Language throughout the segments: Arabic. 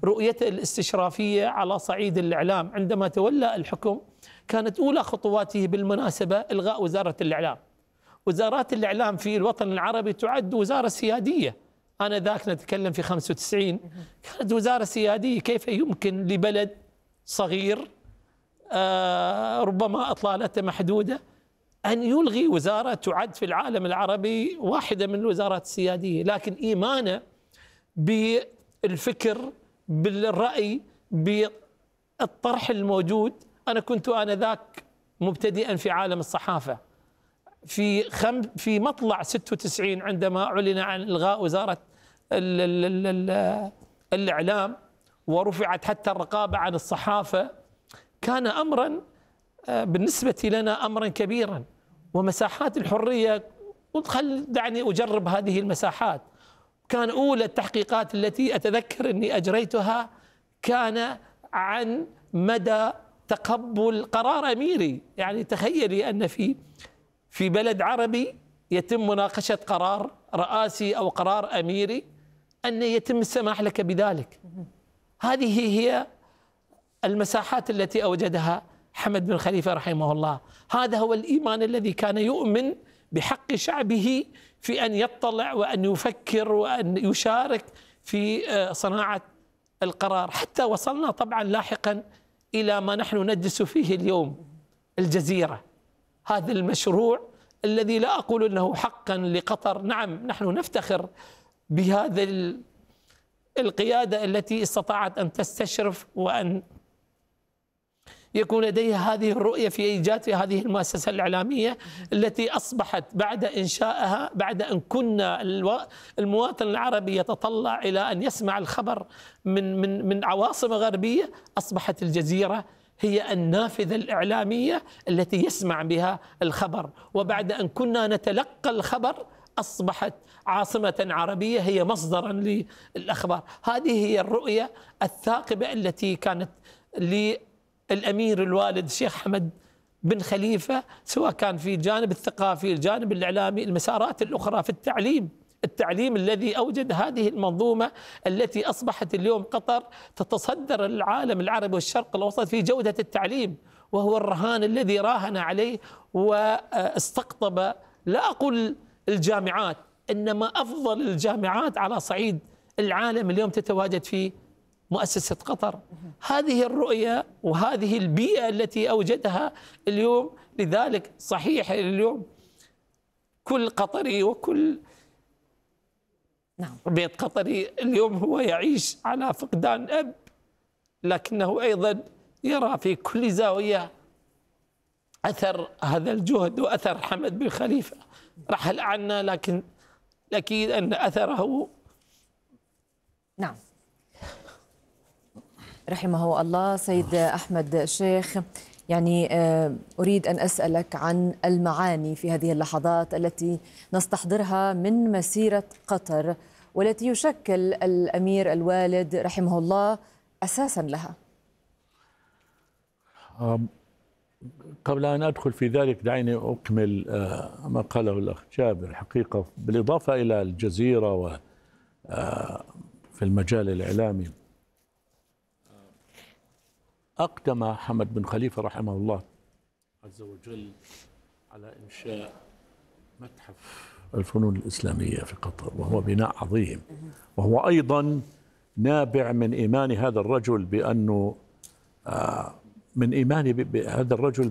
رؤيته الاستشرافية على صعيد الإعلام. عندما تولى الحكم كانت أولى خطواته بالمناسبة إلغاء وزارة الإعلام. وزارات الإعلام في الوطن العربي تعد وزارة سيادية، آنذاك نتكلم في 95 كانت وزارة سيادية. كيف يمكن لبلد صغير ربما أطلالته محدودة أن يلغي وزارة تعد في العالم العربي واحدة من الوزارات السيادية؟ لكن إيمانه بالفكر، بالرأي، بالطرح الموجود. أنا كنت آنذاك مبتدئا في عالم الصحافة في مطلع 96 عندما أعلن عن إلغاء وزارة الإعلام ورفعت حتى الرقابة عن الصحافة. كان أمرا بالنسبة لنا أمرا كبيرا، ومساحات الحرية قلت دعني أجرب هذه المساحات. كان أولى التحقيقات التي أتذكر أني أجريتها كان عن مدى تقبل قرار أميري. يعني تخيلي أن في بلد عربي يتم مناقشة قرار رئاسي أو قرار أميري أن يتم السماح لك بذلك. هذه هي المساحات التي أوجدها حمد بن خليفة رحمه الله. هذا هو الإيمان الذي كان يؤمن بحق شعبه في أن يطلع وأن يفكر وأن يشارك في صناعة القرار، حتى وصلنا طبعا لاحقا إلى ما نحن ندرس فيه اليوم، الجزيرة. هذا المشروع الذي لا أقول أنه حقا لقطر، نعم نحن نفتخر بهذا القيادة التي استطاعت أن تستشرف وأن يكون لديها هذه الرؤية في إيجاد هذه المؤسسة الإعلامية التي أصبحت بعد إنشائها، بعد أن كنا المواطن العربي يتطلع إلى أن يسمع الخبر من عواصم غربية، أصبحت الجزيرة هي النافذة الإعلامية التي يسمع بها الخبر. وبعد أن كنا نتلقى الخبر أصبحت عاصمة عربية هي مصدرا للأخبار. هذه هي الرؤية الثاقبة التي كانت للأمير الوالد الشيخ حمد بن خليفة، سواء كان في الجانب الثقافي، الجانب الإعلامي، المسارات الأخرى في التعليم الذي أوجد هذه المنظومة التي أصبحت اليوم قطر تتصدر العالم العربي والشرق الأوسط في جودة التعليم، وهو الرهان الذي راهن عليه واستقطب لا أقول الجامعات، إنما أفضل الجامعات على صعيد العالم اليوم تتواجد في مؤسسة قطر. هذه الرؤية وهذه البيئة التي أوجدها اليوم. لذلك صحيح اليوم كل قطري وكل بيت قطري اليوم هو يعيش على فقدان أب، لكنه أيضا يرى في كل زاوية أثر هذا الجهد وأثر حمد بن خليفة. رحل عنا، لكن أكيد أن أثره نعم رحمه الله. سيد أحمد الشيخ، يعني أريد أن أسألك عن المعاني في هذه اللحظات التي نستحضرها من مسيرة قطر والتي يشكل الأمير الوالد رحمه الله أساسا لها. قبل أن أدخل في ذلك دعيني أكمل ما قاله الأخ جابر. الحقيقة بالإضافة إلى الجزيرة وفي المجال الإعلامي، أقدم حمد بن خليفة رحمه الله عز وجل على إنشاء متحف الفنون الإسلامية في قطر، وهو بناء عظيم، وهو أيضا نابع من إيمان هذا الرجل بأنه من إيمان هذا الرجل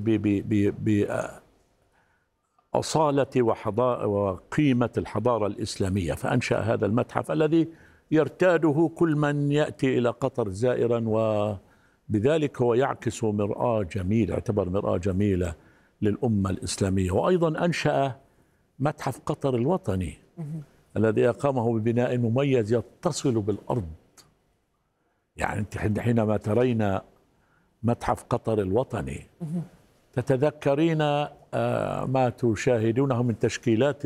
بأصالة وقيمة الحضارة الإسلامية، فأنشأ هذا المتحف الذي يرتاده كل من يأتي إلى قطر زائرا، وبذلك هو يعكس مرآة جميلة، يعتبر مرآة جميلة للأمة الإسلامية. وأيضا أنشأ متحف قطر الوطني الذي أقامه ببناء مميز يتصل بالأرض. يعني أنت حينما ترين متحف قطر الوطني تتذكرين ما تشاهدونه من تشكيلات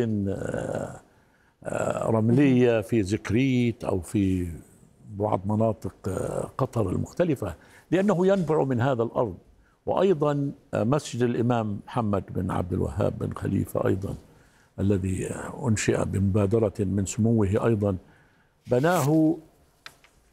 رملية في زكريت أو في بعض مناطق قطر المختلفة، لأنه ينبع من هذا الأرض. وأيضا مسجد الإمام محمد بن عبد الوهاب بن خليفة أيضا الذي أنشئ بمبادرة من سموه، أيضا بناه